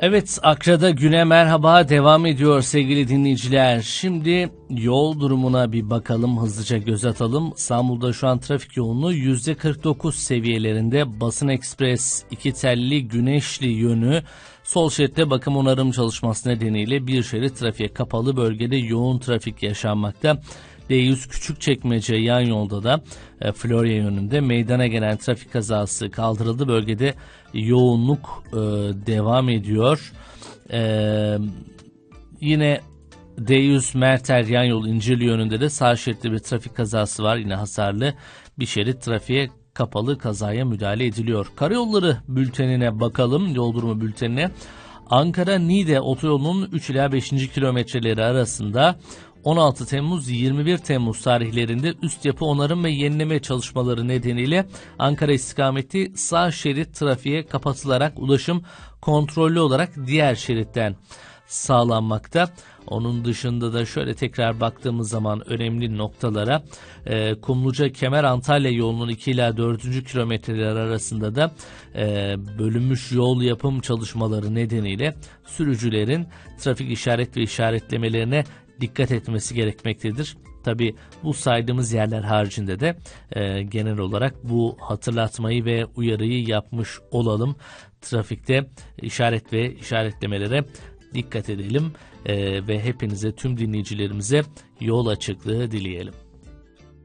Evet, Akra'da güne merhaba devam ediyor sevgili dinleyiciler. Şimdi yol durumuna bir bakalım, hızlıca göz atalım. İstanbul'da şu an trafik yoğunluğu %49 seviyelerinde. Basın Ekspres iki telli Güneşli yönü sol şeritte bakım onarım çalışması nedeniyle bir şerit trafiğe kapalı, bölgede yoğun trafik yaşanmakta. D100 Küçükçekmece yan yolda da Florya yönünde meydana gelen trafik kazası kaldırıldı. Bölgede yoğunluk devam ediyor. Yine D100 Merter yan yol İncirli yönünde de sağ şeritte bir trafik kazası var. Yine hasarlı bir şerit trafiğe kapalı, kazaya müdahale ediliyor. Karayolları bültenine bakalım, yol durumu bültenine. Ankara-Niğde otoyolunun 3 ila 5. kilometreleri arasında 16 Temmuz 21 Temmuz tarihlerinde üst yapı onarım ve yenileme çalışmaları nedeniyle Ankara istikameti sağ şerit trafiğe kapatılarak ulaşım kontrollü olarak diğer şeritten sağlanmakta. Onun dışında da şöyle tekrar baktığımız zaman önemli noktalara Kumluca Kemer Antalya yolunun 2 ila 4. kilometreler arasında da bölünmüş yol yapım çalışmaları nedeniyle sürücülerin trafik işaret ve işaretlemelerine dikkat etmesi gerekmektedir. Tabi bu saydığımız yerler haricinde de genel olarak bu hatırlatmayı ve uyarıyı yapmış olalım. Trafikte işaret ve işaretlemelere dikkat edelim ve hepinize, tüm dinleyicilerimize yol açıklığı dileyelim.